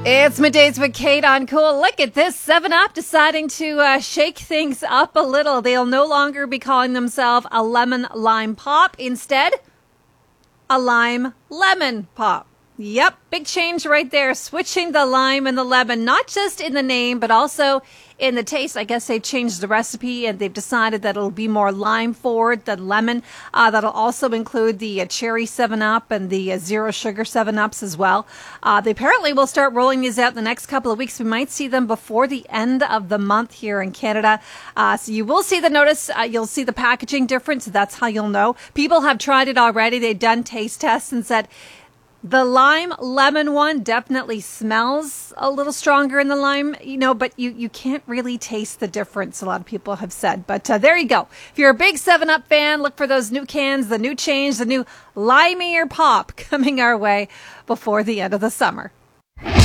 It's Middays with Kate on Cool. Look at this, 7-Up deciding to shake things up a little. They'll no longer be calling themselves a lemon lime pop. Instead, a lime lemon pop. Yep, big change right there. Switching the lime and the lemon, not just in the name, but also in the taste. I guess they've changed the recipe and they've decided that it'll be more lime forward than lemon. That'll also include the cherry 7-Up and the zero sugar 7-Ups as well. They apparently will start rolling these out in the next couple of weeks. We might see them before the end of the month here in Canada. So you will see the notice. You'll see the packaging difference. That's how you'll know. People have tried it already. They've done taste tests and said, the lime lemon one definitely smells a little stronger in the lime, but you can't really taste the difference, a lot of people have said. But there you go. If you're a big 7-Up fan, look for those new cans, the new change, the new limier pop coming our way before the end of the summer.